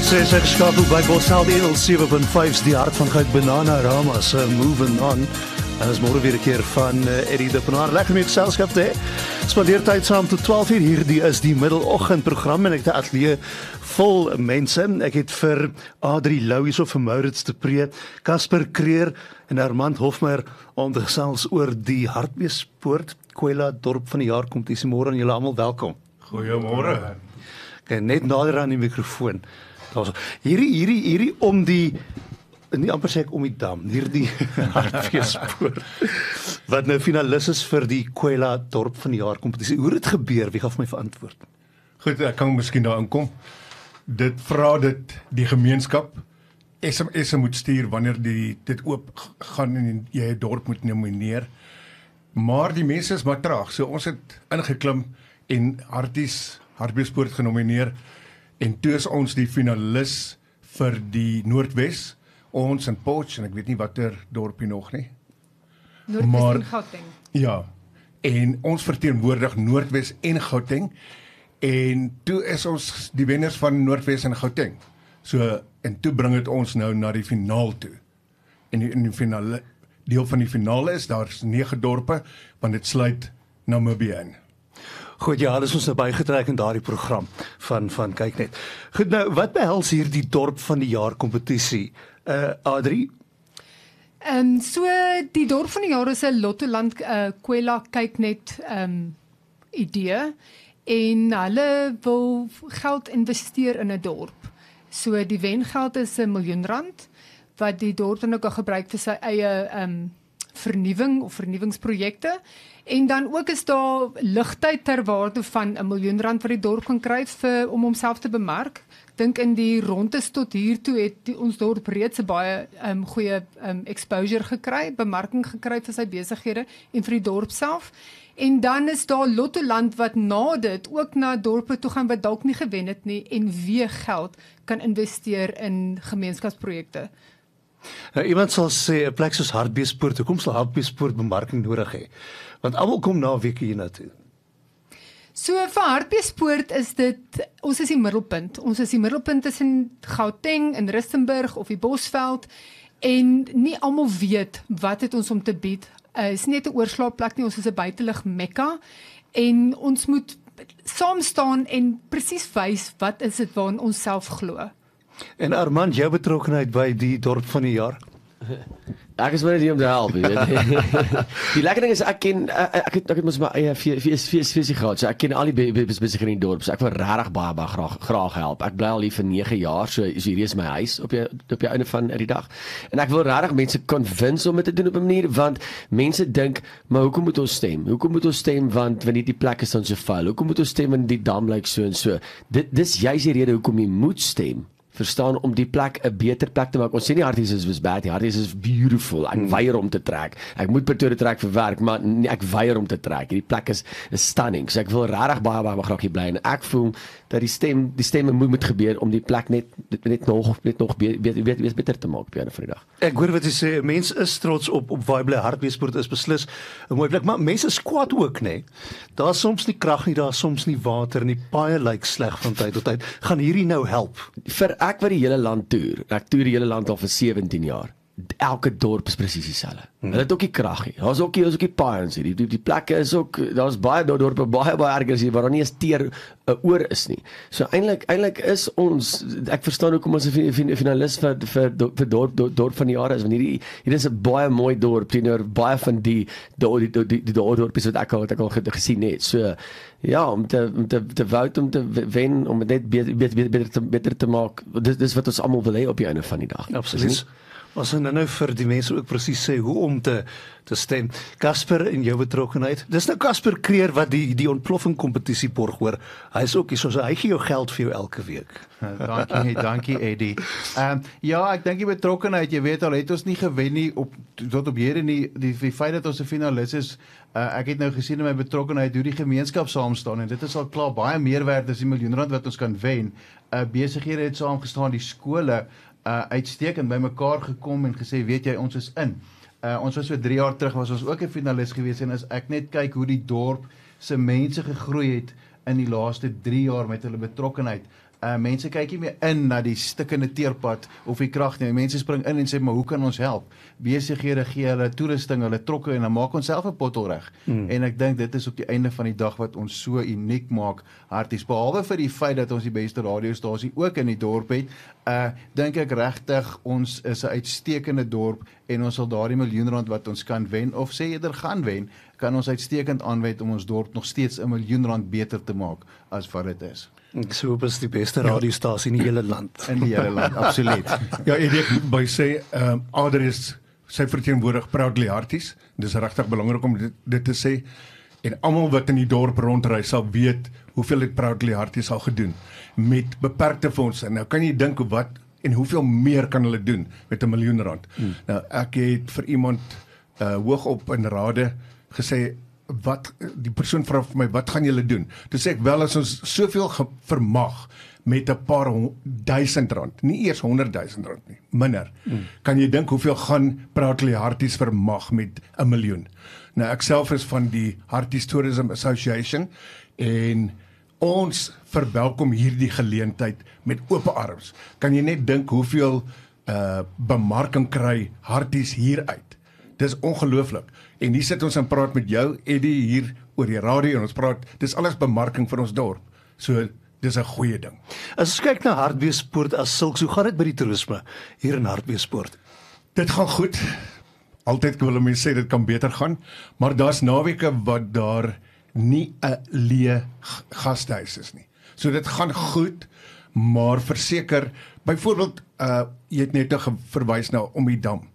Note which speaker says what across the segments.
Speaker 1: Sy is geskakel by Bosveld 107.5's die hart van Goud Banana Ramas, moving on. En is môre weer 'n keer van Eddie de Pinaar. Lekker met geselskap te hê. Spandeer tyd saam tot 12:00. Hierdie is die middeloggendprogram en ek het 'n ateljee vol mense. Ek het vir Adri Louws of vir Maurits de Pre, Casper Creer en Armand Hofmeyer om te gesels oor die Hartbeespoort Kwela dorp van die jaar kompetisie. Môre aan julle almal welkom.
Speaker 2: Goeiemôre.
Speaker 1: Okay, net nader aan die mikrofoon. Hierdie om die, nie amper sê ek om die dam, hierdie Hartbeespoort, wat nou finalis is vir die Kwela dorp van die jaar kompetisie. Hoe het dit gebeur? Wie gaan vir my verantwoord?
Speaker 2: Goed, ek kan miskien daar inkom. Dit vra dit die gemeenskap SMS'e moet stuur wanneer dit oop gaan en jy 'n dorp moet nomineer. Maar die mense is maar traag. So ons het ingeklim en Hartbeespoort genomineer en toe is ons die finalis vir die Noordwes, ons in Potch en ek weet nie watter dorpie nog nie.
Speaker 3: Noordwes en Gauteng.
Speaker 2: Ja, en ons verteenwoordig Noordwes en Gauteng en toe is ons die wenners van Noordwes en Gauteng. So, en toe bring dit ons nou na die finaal toe. En die finale, deel van die finale is, daar's 9 dorpe, want dit sluit Namibië in.
Speaker 1: Goed, ja, dis ons nou bygetrek in daardie program van kyk net. Goed, nou, wat behels hier die dorp van die jaar kompetisie? Adri?
Speaker 3: So die dorp van die jaar is 'n Lottoland Kwela kyk net idee en hulle wil geld investeer in 'n dorp. So die wengeld is R1 miljoen wat die dorp dan ook kan gebruik vir sy eie vernuwing of vernuwingsprojekte. En dan ook is daar ligtyd ter waarde van R1 miljoen wat die dorp kan kry om homself te bemark. Ek dink in die rondes tot hier toe het ons dorp reeds 'n baie goeie exposure gekry, bemarking gekry vir sy besighede en vir die dorp self. En dan is daar Lottoland wat na dit ook na dorpe toe gaan wat dalk nie gewen het nie en weer geld kan investeer in gemeenskapsprojekte.
Speaker 1: Nou, iemand sal sê 'n plek soos Hartbeespoort, hoekom sal Hartbeespoort bemarking nodig hê? Want almal kom na 'n week hiernatoe.
Speaker 3: So vir Hartbeespoort is dit, ons is die middelpunt. Ons is die middelpunt tussen Gauteng en Rustenburg of die Bosveld en nie almal weet wat het ons om te bied. Is nie net 'n oorslaapplek nie, ons is 'n buitelug mekka en ons moet saam staan en presies wys wat is dit waarin ons self glo.
Speaker 1: En Armand, jou betrokkenheid by die dorp van die jaar?
Speaker 4: Ek is maar hier om te help, jy weet. Die lekker ding is ek het mos my eie visie gehad. So ek ken al die besighede in die dorp. So ek wil regtig baie graag help. Ek bly al hier vir 9 jaar, so hierdie is my huis op die einde van die dag. En ek wil regtig mense convince om dit te doen op 'n manier want mense dink, maar hoekom moet ons stem? Hoekom moet ons stem want wanneer die plek is dan so vuil? Hoekom moet ons stem wanneer die dam lyk so en so? Dis juist die rede hoekom jy moet stem. Verstaan, om die plek 'n beter plek te maak. Ons sê nie Harties is bad, die Harties is beautiful. Ek weier om te trek. Ek moet Pretoria trek vir werk, maar nee, ek weier om te trek. Hierdie plek is stunning. So ek wil regtig baie graag hier bly en ek voel dat die stemme moet gebeur om die plek net nog beter te maak op 'n einde van die dag.
Speaker 1: Ek hoor wat jy sê, mense is trots op waar jy bly. Hartbeespoort is beslis 'n mooi plek, maar mense is kwaad ook, nê. Daar's soms nie krag nie, daar's soms nie water nie. Baie lyk sleg van tyd tot tyd. Gaan hierdie nou help?
Speaker 4: Vir ek wat die hele land toer. Ek toer die hele land al vir 17 jaar. Elke dorp is presies dieselfde. Hulle het ook nie krag nie. Daar's ook die paaiens hier. Die plekke is ook, daar's baie dorpe baie erger hier waar daar nie eens teer oor is nie. So eintlik is ons, ek verstaan hoekom ons 'n finalis vir dorp van die jaar is, want hier is 'n baie mooi dorp teenoor baie van die dorpies wat ek al gesien het. So ja, om te vote, om te wen, om dit net beter te maak. Dis wat ons almal wil hê op die einde van die dag.
Speaker 1: Absoluut. Ons gaan nou vir die mense ook presies sê hoe om te stem. Casper en jou betrokkenheid. Dis nou Casper Creer wat die ontploffing kompetisie borg hoor. Hy is ook hier, so hy gee jou geld vir jou elke week.
Speaker 5: Dankie Eddie. Ja, ek dink die betrokkenheid, jy weet al, het ons nie gewen nie tot op hede nie, die feit dat ons 'n finalis is, ek het nou gesien in my betrokkenheid hoe die gemeenskap saam staan en dit is al klaar baie meer werd as die R1 miljoen wat ons kan wen. Besighede het saamgestaan, die skole uitstekend by mekaar gekom en gesê, weet jy, ons is in. Ons was so 3 jaar terug, was ons ook 'n finalis gewees en as ek net kyk hoe die dorp se mense gegroei het in die laaste 3 jaar met hulle betrokkenheid, Mense kyk nie meer in na die stikkende teerpad of die krag nie. Mense spring in en sê, maar hoe kan ons help? Besighede gee hulle toerusting, hulle trokke en dan maak ons self 'n pottel reg. En ek dink dit is op die einde van die dag wat ons so uniek maak, Harties. Behalwe vir die feit dat ons die beste radiostasie ook in die dorp het, dink ek regtig ons is 'n uitstekende dorp en ons sal daardie R1 miljoen wat ons kan wen of sê eerder gaan wen, kan ons uitstekend aanwend om ons dorp nog steeds R1 miljoen beter te maak as wat dit is.
Speaker 1: Ek sê op is die beste radiostasie in die hele land.
Speaker 5: In die hele land, absoluut.
Speaker 2: Ja, ek moet by sê, Adrius, sy verteenwoordig Proudly Harties. Dis regtig belangrik om dit te sê. En almal wat in die dorp rondry sal weet hoeveel het Proudly Harties al gedoen met beperkte fondse. Nou kan jy dink wat en hoeveel meer kan hulle doen met R1 miljoen. Nou ek het vir iemand hoog op in rade gesê, die persoon vra vir my, wat gaan julle doen? Toe sê ek, wel as ons soveel vermag met 'n paar R100.000, nie eers R100.000 nie, minder, kan jy dink hoeveel gaan Proudly Harties vermag met R1 miljoen? Nou ek self is van die Harties Tourism Association en ons verwelkom hierdie geleentheid met oop arms. Kan jy net dink hoeveel bemarking kry Harties hier uit? Dis ongelooflik. En hier sit ons en praat met jou, Eddie, hier oor die radio en ons praat, dis alles bemarking vir ons dorp. So, dis 'n goeie ding.
Speaker 1: As ons kyk na Hartbeespoort as sulks, hoe gaan dit by die toerisme hier in Hartbeespoort?
Speaker 2: Dit gaan goed. Altyd wil mense sê dit kan beter gaan, maar daar's naweke wat daar nie 'n leë gastehuis is nie. So dit gaan goed, maar verseker, byvoorbeeld, jy het net verwys na om die dam,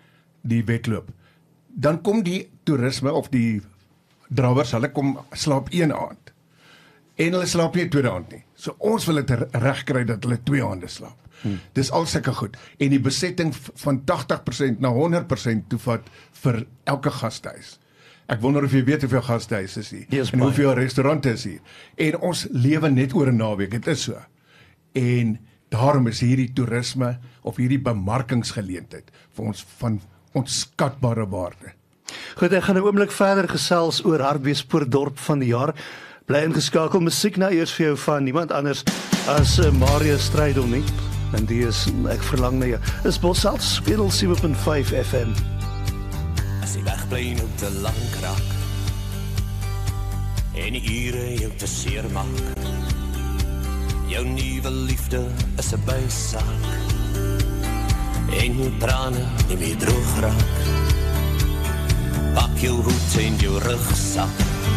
Speaker 2: die wedloop. Dan kom die toerisme of die drawers, hulle kom slaap een aand. En hulle slaap nie tweede aand nie. So ons wil dit regkry dat hulle 2 aande slaap. Dis al sulke goed. En die besetting van 80% na 100% toevat vir elke gastehuis. Ek wonder of jy weet hoeveel gastehuise is hier.
Speaker 1: Yes,
Speaker 2: en hoeveel restaurante is hier. En ons lewe net oor 'n naweek, dit is so. En daarom is hierdie toerisme of hierdie bemarkingsgeleentheid vir ons van onskatbare waarde.
Speaker 1: Goed, ek gaan 'n oomblik verder gesels oor Hartbeespoort dorp van die jaar. Bly ingeskakel, musiek nou eers vir jou van niemand anders as Marius Strydom nie. En die is, ek verlang na jou. Is Bosself 107.5 FM.
Speaker 6: As die wegbly nou te lank raak en die ure jou te seer maak, jou nuwe liefde is 'n bysaak en jou trane nie meer droog raak, pak jou hoed en jou rugsak